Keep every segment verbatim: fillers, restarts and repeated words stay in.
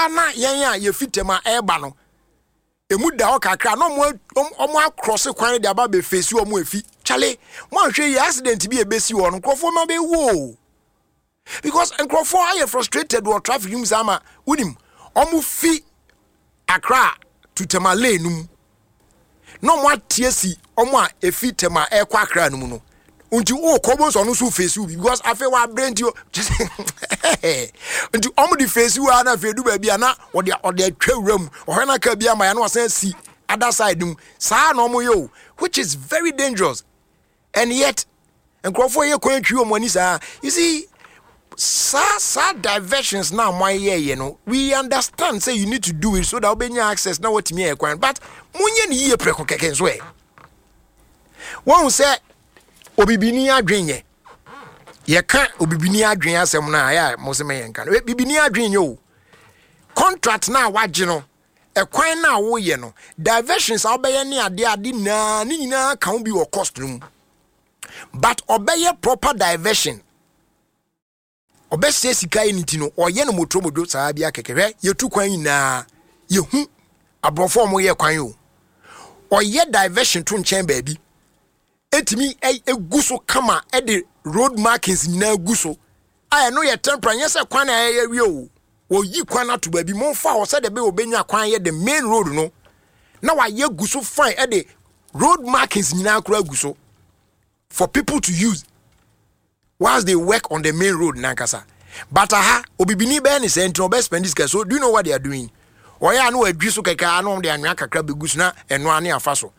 saa na yɛn a yɛfitema ɛba no emu da kakra no mo omo across kwan de aba be face omo efi chale mo ahwe yi accident bi ebesi wo no krofo ma be wo because krofo are frustrated with traffic news ama unim omo fi Accra to Tamale num no mo atiesi omo a efi tema e kwa Accra num no unti o kobo so no so face you because afi wa brain you unti omo di face you na afi du ba bia na o de o de atwawram o hena ka bia ma ya na wasan si other side num sa na omo yo which is very dangerous and yet enkrofo ye kwan twi omo ani sa you see sa sa diversions now my year you know we understand say you need to do it so that obenya access now what me e kwan but munye ni ye preko keke so e won say obibini adwenye ye ka obibini adwen asem na ya mo se me ye nka obibini adwenye o contract na wage no e kwan na wo ye no diversions obeye ne ade ade na ni nyina kan bi wo cost no but obeye proper diversion obese sika eniti no oye no motro modo saa bia kekere yetu kwan nyina yehu abrofo mo ye kwan o oye diversion to nchen baabi etimi eguso kama e de road markings nyina guso aya no ye temper nyese kwan na ye wie o oyi kwan na to baabi mo fa ho se de be obenya kwan ye the main road no na wa ye guso fine e de road markings nyina akura guso for people to use whilst they work on the main road nankasa but aha obibini be ni say ntino be spend this guy so do you know what they are doing oya no adwi so keka anu de anwa kakra begusu na eno ane afa so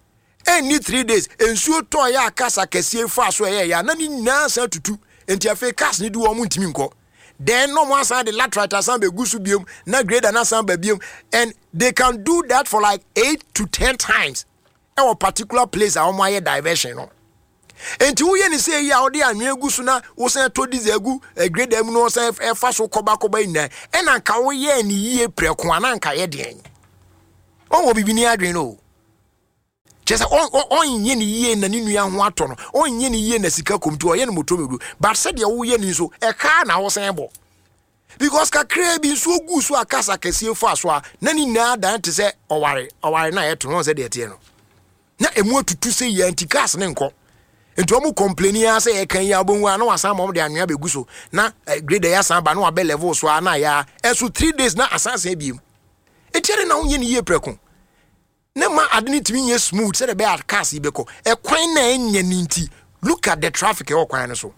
any three days ensuo to ya akasa kese fa so ye ya na ni nyina san tutu enti afa cars ni du o mu ntimi nko then no one side the lateral san begusu biom na grader na san ba biom and they can do that for like eight to ten times in a particular place a omo aye diversion no. Enti wo ye ni say ya odi anwe gusu na wo san to dizagu grade am no san e fa so koba koba ina e na nka wo ye ni yie preko ana nka ye den on wo bibini adwen no chese on on ye ni yie na ni nua ho ato no on ye ni yie na sika komtu o ye ni motomedu but said ye wo ye ni so e ka na wo san bo because kakra bi so gusu akasa kese fo aso a na ni na dan te se oware oware na ye to no se de tie no na emu atutu se ye antikas ne nko enti omo complaining ya say e kan ya bonwa na wasan mom de anwea beguso na grade ya san ba na wa be level so na ya eso three days na asansan biem etiere na wonye ni ye preko na ma adini timi nye smooth say the be at cars ibeko e kwan na enye ni nti look at the traffic e kwan no so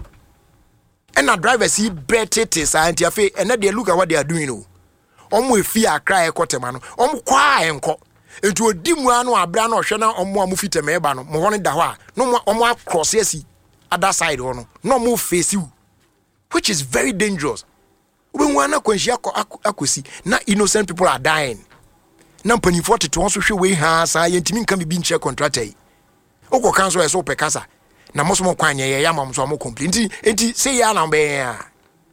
and na drivers see betete santi afi and they look at what they are doing no omo efi akra e kotema no omo kwa enko enti odimu anu abra na ohwe na omo amu fitema eba no mo ho ne da ho a no omo across yesi other side ho no no mo face you which is very dangerous we wana kwanhia akosi na innocent people are dying na mpani forty to so hwe we ha sa yentimi nka bibi nche contractor yi okọ kanso eso pekasa na mo so mo kwanye ye ya mo so mo complain enti enti say ya na be ya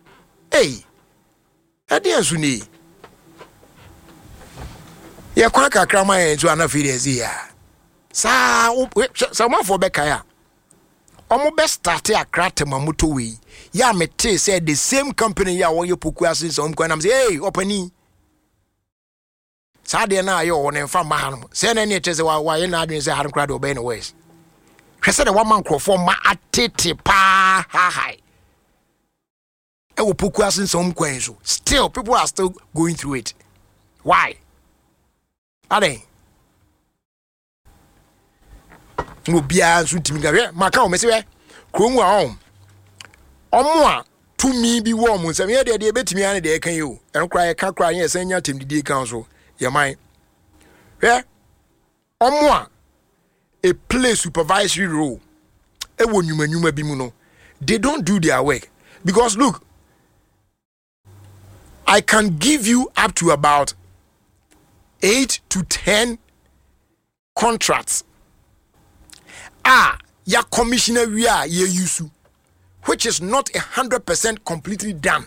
eh ade ansu ni ya kwa kakra ma enzu ana firiezi ya sa sa ma for beka ya omo be start Accra tema moto we ya mete say the same company ya wo ye poku asin so mko na say hey opani sa de na ayo wo ne fa ma ha no say na ne tese wa wa ye na adwen say ha nkra de obey no west hwese de wa man crofo ma atete pa ha hai e wo poku asin so mko enso still people are still going through it why ade no bia nso timi gawe maka o mese we kronwu a on omo a tumi bi wo mo nsem ye de de betimi ane de kan yo enkra ye ka kra ye sanya temdidi kan so ye man we omo a a play supervisory role e wo nyuma nyuma bi mu no they don't do their work because look I can give you up to about eight to ten contracts ah ya commissioner we are ye use which is not a hundred percent completely done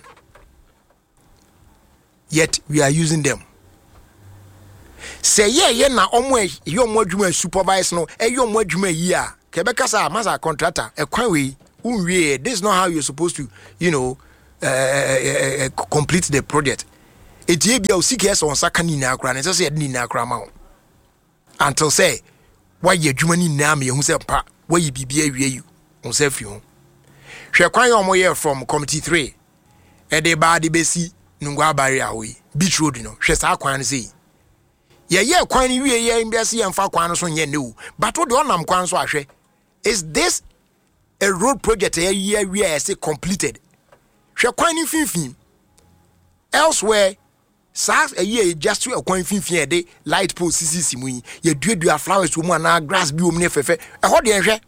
yet we are using them say ye ye na omo ye omo adwuma supervise no e ye omo adwuma yi a kebeka sa masa contractor e kwan we unwie this is not how you're supposed to you know uh, uh, uh, complete the project etie bia o sika so onsa ka ni na akra ne se ye ni na akra ma ho until say why ye adwuma ni na me hu se pa why bibia awie you on se fi ho hwe kwan yo mo ye from committee three e de ba de besi nungwa bare awe beach road no hwe sa kwan ne sei ye ye kwan ni wie ye mbiase ye mfa kwan no so nye ne o but wo de onam kwan so ahwe is this a road project a year we are say completed hwe kwan ni finfin elsewhere sa a year just to a kwan finfin e de light pole sisi mu yi ye duadua flowers wo mu na grass bi wo mu ne fefe e ho de nhwe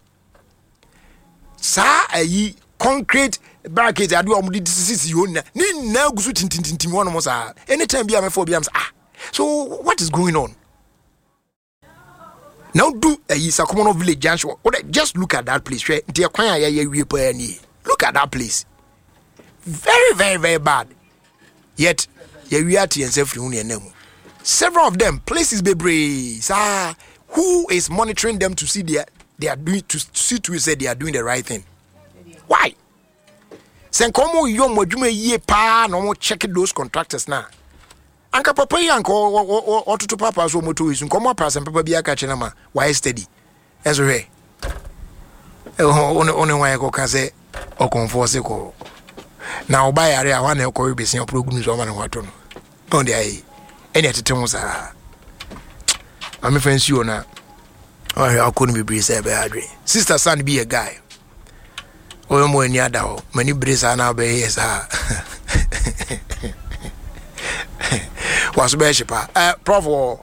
sa ayi concrete barricade ade o mu di sisi yo na ni na gusu tintintintim wono mo sa anytime bi am for bi am ah so what is going on now? Do a Sakomono village junction. Just look at that place. Dear Kwanya, look at that place. Very, very, very bad. Yet, we are T and self union. Several of them places be brave. Ah, who is monitoring them to see they are, they are doing to see to say they are doing the right thing? Why? Senkomo young mojume ye pa no check those contractors now. Anka papa yanko otutu papa so moto isu nkomo papa papa bia ka chena ma why steady enso he e one one why ko ka se o conforce ko na oba yare a wa na ko be sin program so ma na wato no on dey ai eni atete mu sa am fancy ona o he akonu be bri say be adwe sister son be a guy o mo ani ada ho mani bri sa na be yes ha was beshipa uh prof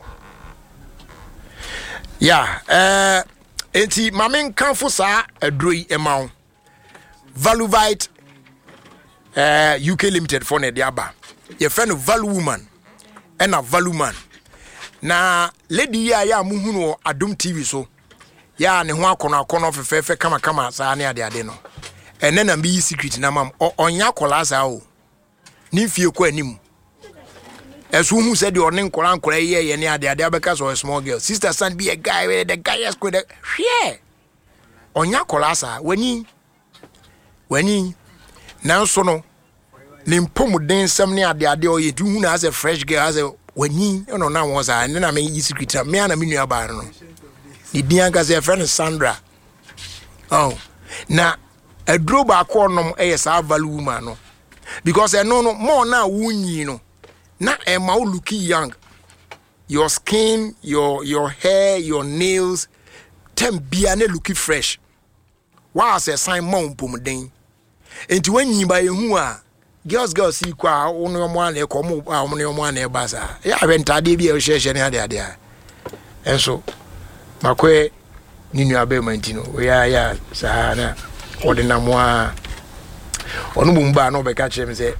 yeah uh enti mamen kanfo sa adroi emaw Valuvite uh U K limited for ne diaba your friend Value Woman and a Value Man na lady ya ya muhunu Adom T V so ya ne ho akono akono fefefe kama kama sa ne ade ade no ene na bi secret na mam onya kola sa o ni fie ko anim esu hu said the orning koran kora ye ye ne ade ade abeka so a small girl sister son be a guy where the guy is good here onya kola sa wani wani na so no ne mpomuden sam ne ade ade o ye tu hu na as a fresh girl as a wani no na won sa ne na me yi secret me ana me nua ba no di dia ga say friend Sandra oh na adro ba ko nom e sa Value Woman no because e no no more na wunyi no na e ma look young your skin your your hair your nails tem bia na look fresh wa say sign mon pomden enti wanyi ba yehu a girls girls see kwa ono mo ana e ko mo a ono mo ana e basa ya bentade bia o hye ne ade ade a enso makwe ni nua be mantino we ya ya sa na odina mo a onu bumba no be ka chem say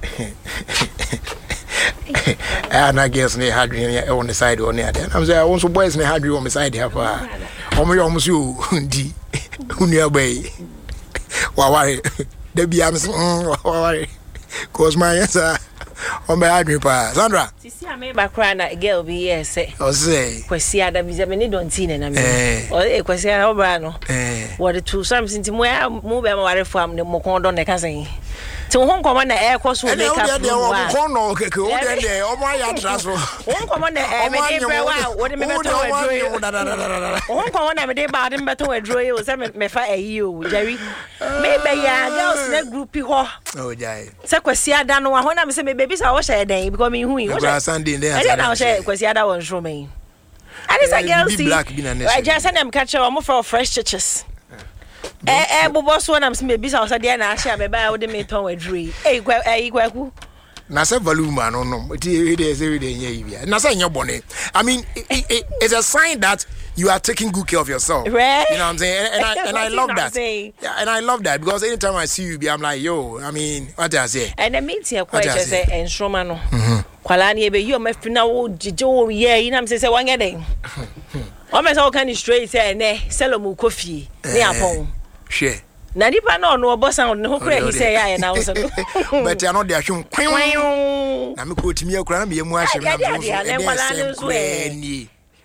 and I guess ne had on the side on there. I'm saying I want some boys ne had on the side here for. Omo yo musu ndi unia bay. Wa worry. There be am wa worry. Cause my answer on my had pa. Sandra. Sisi ame ba kra na girl bi yes. O say. Kwesi ada bi me ni don tin na me. O e kwesi ada obra no. Eh. What the two some since mo mo be ma worry for am ne mo kon don ne ka say. So won come na air course will make up. Won no keke o dey dey o mo ya transfer. Won come na e me dey bre wa wo dey me beto adro. Won come na me dey ba dey beto adro e o say me fa ayi o Jerry. Me be ya girls na group ho. Oh jai. Say kwesi ada no ho na me say me baby sa wo share den because me hu yi. Wo Sunday dey. I na wo share kwesi ada won show me. And it's a girl see. I just send them catch am for fresh churches. Eh eh bobo so na me bisa o say dey na ahia me ba wo de me ton wadrui eh kwa eh kwaku na say Value Woman no no e dey say we dey nya bia na say nya bone. I mean it, it, it's a sign that you are taking good care of yourself, right? You know what I'm saying? And, and I and I love that. Yeah, and I love that because anytime I see you be I'm like, yo, I mean, what do I say? And the meet here quite just say enstroma no kwala na ebe you mafina wo jijo ye you know I'm say one getting o me say o kan straight say ne selomu kofi ne apon hwe na dipa no no bossa no kura he say ya na wo so but ya no de ahwe kwin na me ko timi akura na me mu ahwe na bo so e dey say kwani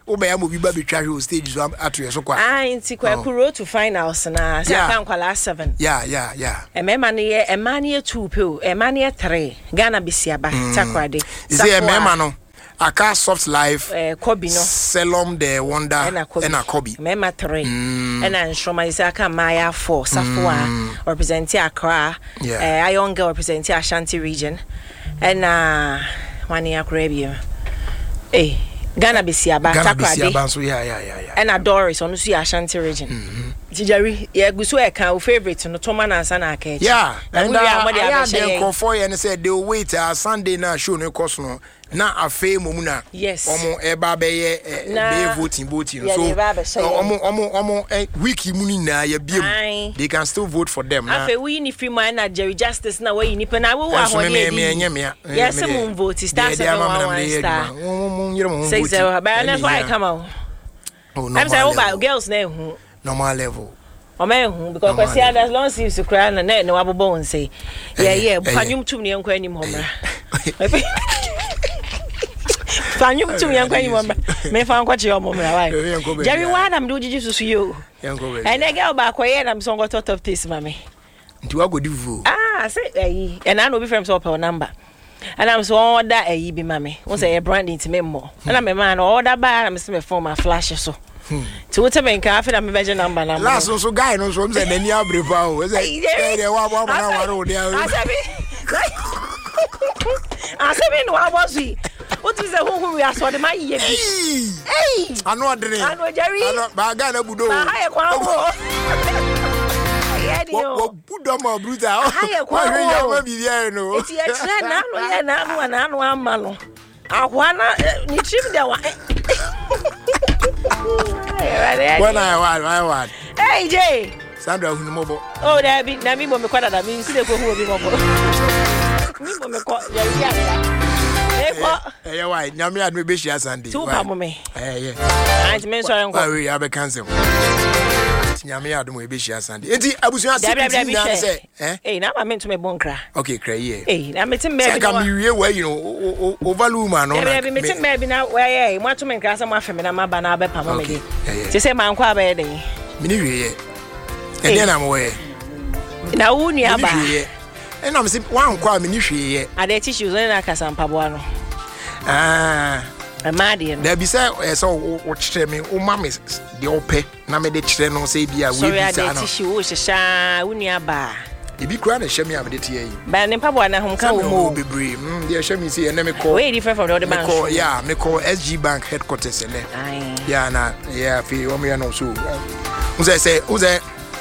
Obey mo bi ba betwa hwe stage so ato so kwa. Ah, nti kwa ku road to finals na say kan kwala seven. Yeah, yeah, yeah. E me ma ne e ma ne two pe o, e ma ne three. Ghana besiaba takrade. Is e me ma no Aka Soft Life, eh, Kobe no, Selom the Wonder, and a Kobe. Mema three, and then Shoma Isaka Maya four, Safua, representing Accra, eh, Ayonga representing Ashanti region, and uh, one year Caribbean. Eh, Ghana Bisiaba, Takrade, so yeah, yeah, yeah, yeah. And a Doris on the Ashanti region. Jerry, yeah, go so a cow favorite, no Toman and Sanake. Yeah, and I had call for you and said they'll wait a Sunday now, show no cost no. Na afa mumuna yes omo eba be ye be voting voting so omo omo omo wiki muni na ya biem they can still vote for them na afa we ni free man na Jerry Justice na we ni pe na we wa ho ye yes mo vote star seven one one star say so ba na why come on I'm saying about girls na hu normal level o me hu because kwasi as long as you cry na na wa bobo won say yeah yeah panyum tum ne enko anim homra Fanyum tum yan kwani mama me fa nkwache yo mama why Jerry why am do jiji susu yo and e girl ba koye na so ngo top taste mama nti wa go di vu ah say eh and I no be friends up number and I'm so order eh bi mama won say e branding to me more and I'm man order ba am say me phone my flash so to what me nka afi na me beje number na last so guy no so me say nani abrefa o say dey wa wa na waro dey asabi asabi no abosi what is the who we are so the my ye bi eh anu odere anu Jerry anu ba ga na budo ba ha ye kwa ho wo budo ma bruta o we ya ma bi bia no eti e tire na anu ye na anu na anu ama no ahwa na ni trim de wa When I want, I want. Hey Jay. Sandra Hunmobo. Oh, there be na mi mo me kwada da mi si de ko hu obi mo bo. Mi mo me ko ya ya ya. E ko. Eh ya why? Nyame adu be shia Sunday. Tu pa mo me. Eh yeah. Aunt men so nko. Ah we abi cancel. Nyame adu mo be shia Sunday. Enti abusuan seventeen na say, eh? Eh na ma me to me bon kra. Okay, kra ye. Eh, na me tim be bi. Ka mi wie we you know, overlook man no. Eh me tim be bi na we ye, mo to me kra say mo afeme na ma ba na be pa mo me de. Ti say man kwa ba ye den. Me ni wie ye. E dey na mo we. Na wu ni aba. E na me say wan kwa me ni hwe ye. Ade tissues na kasa mpaboa no. Ah. Amadi no. There be say so wo kire me wo ma me de ope na me de kire no say bia we bi sa no. Sorry, tissue wo hyehyɛ wu ni aba. E bi kura na hye me abede tie yi. Ba ne mpaboa na hom ka wo mo. Bebre. Mm, de hye me say na me call. We different from the other bank. Call, yeah, me call S G Bank headquarters ele. Aye. Yeah, na yeah, fi wo me no so. Wo say say wo say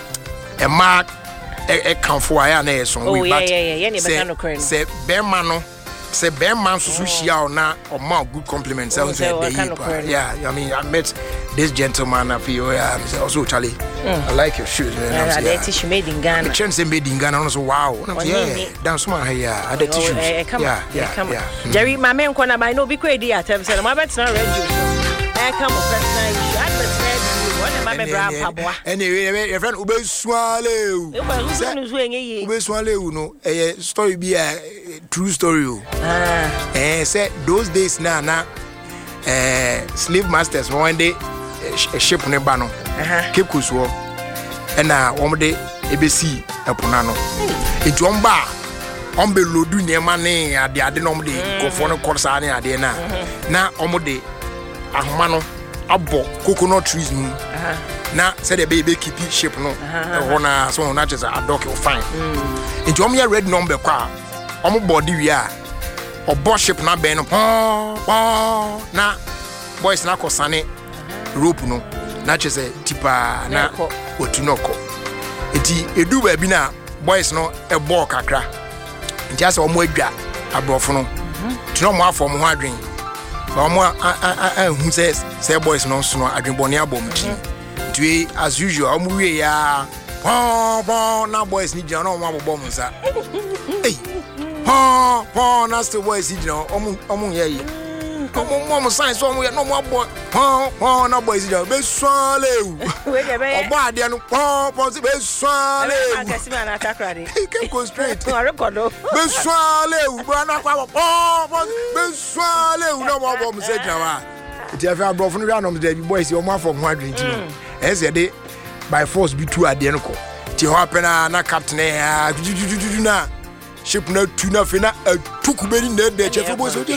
e mark e kan fo aya na e so we but. Oh yeah yeah yeah, ne be kan no kre no. Say be ma no say be man so so shia na o ma good compliment say say dey. Yeah, I mean I met this gentleman I feel yeah, say also Charlie. Mm. I like your shoes man. Yeah, that tissue made in Ghana. The chance made in Ghana so wow. Yeah, dance man here yeah, the tissue. Yeah, yeah, yeah. Jerry my man corner by no be crazy at them say my bet na radio. I come personal issue. I bet me bra paboa. Anyway, your friend Ube Swale. Ube Swale no a story be a true story. Ah. Eh say those days na na eh slave masters one day a ship ne ba no. Cape Coast wo. And na one day ebesi epona no. Etu omba ombe lodu niema ne ade ade no omde kofo no korsa ne ade na. Na omde ahoma no abo coconut trees mu. Na said the baby keep shape no. Eh na so na just a dog fine. Etu om ya red number kwa. Om body wi a obo shape na be no. Na boys na kosane rope no. Na chese tipa na otunoko. Eti edu ba bi na boys no e ball kakra. Nti ase omo adwa abrofo no. Tino mo afọ mo ho adwen. Ba mo a hu say say boys no so no adwen boni abom ti. Nti as usual omo wie ya. Pon pon na boys ni jina no mo abobom nsa. Hey. Pon pon na still boys ni jina omo omo ye yi. Omo mo science omo ye no mo abo. Pon pon na boys jina be swale. Obo ade no pon pon be swale. Akasi ma na takrade. Can go straight. No record o. Be swale u bro na kwa pon pon be swale u no mo abo mo se jina wa. Ti afa abrofo no anom da bi boys o ma for ho adwenti no. E se de by force be two ade no ko. Ti ho apena na captain ya na ship na tu na fe na tuku beri na de chefo boys o de.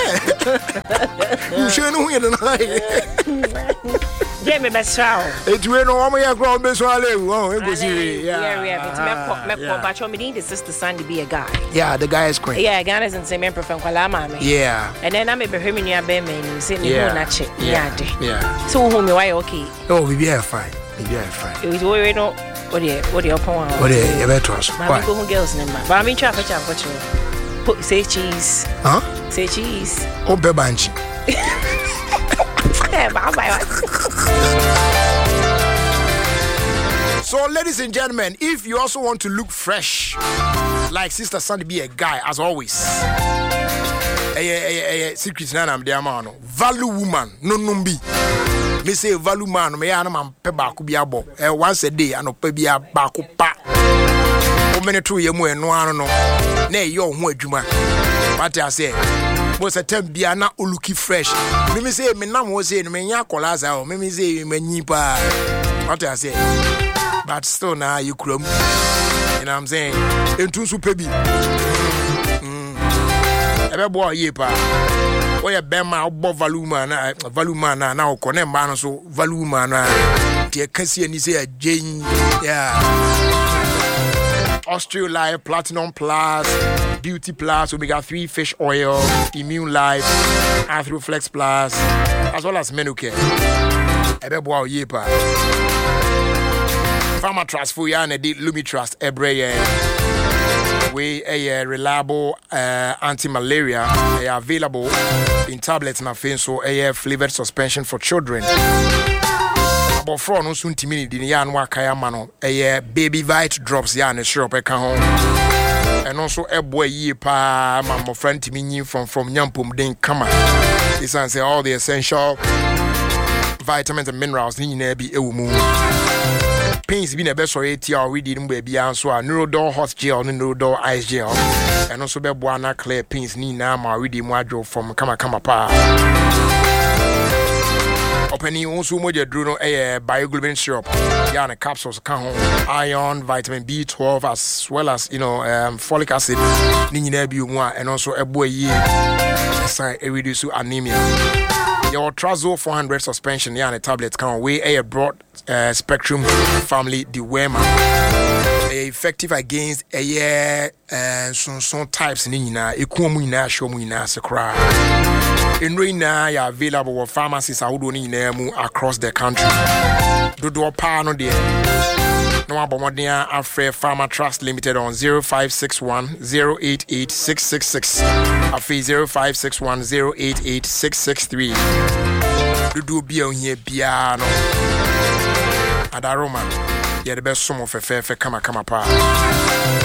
Mche no hu ye no. Yeah, me best show. It we no am ya ground be so ale. Oh, e go see. Yeah, yeah, but me me but you need the sister son to be a guy. Yeah, the guy is queen. Yeah, Ghana is in same prefer kwala mama. Yeah. And then I me be him near be me say me Yeah. no na che. Yeah. Yeah. So who me why okay? Oh, we be fine. We be fine. It we no what the what the upon one. What the you better us. Why? Go home girls number. But I mean try for try for you. Put say cheese. Huh? Say cheese. Oh, be banchi. Yeah, bye bye. So, ladies and gentlemen, if you also want to look fresh, like Sister Sandy be a guy, as always, a, a, a, a secret na am there man, value woman, no numbi. Me say value man, me ana man pe ba ku bi abo. Eh, once a day, ano pe bi ba ku pa. O mene tru ye mu eno ano no. Na e yo ho adwuma. What I say? Most of the time, be na uluki fresh. Me me say me nam wo say me nya kolaza o. Me me say me nyipa. What I say? But still now you crum. You know what I'm saying? Entu su pebi. Mm. Ebe boy ye pa. O ye bema obo value man na value man na na o kone ma no so value man na. Tie kasi ani say agyen. Yeah. Austral Life, Platinum Plus, Beauty Plus, Omega three Fish Oil, Immune Life, Arthroflex Plus, as well as Menocare. Ebe boy ye pa. Pharma Trust for ya na di Lumi Trust ebre we a reliable uh, anti-malaria they are available in tablets na fin so a flavored suspension for children. But for no soon timini di ya no akaya ma no a baby vite drops ya na syrup e ka ho. And also a boy ye pa ma mo friend timini from from nyampum den kama. This one say all the essential vitamins and minerals ni na bi ewu mu. Pains been a best or eighty or we didn't be answer Neurodol hot gel and Neurodol ice gel. And also be buana clear pains ni na ma ready module from Kama Kama Pa. Opening also moja druno a bioglobin syrup. Yana capsules can iron, vitamin B twelve as well as you know um, folic acid. Ni na bi umwa and also a boy ye sign a reduce anemia. Your Trazol four hundred suspension yeah, and a tablet can weigh a broad uh, spectrum family Dewema. Effective against a year and some some types nina equumina show muina secra. In Rina, you are available with pharmacies across the country. Do do a pan on there. No abomodia Afre Pharma Trust Limited on zero five six one zero eight eight six six six. Afi zero five six one zero eight eight six six three. Do do be on here piano. Adaroma. Yeah, the best sum of a fair Kama Kama Pa.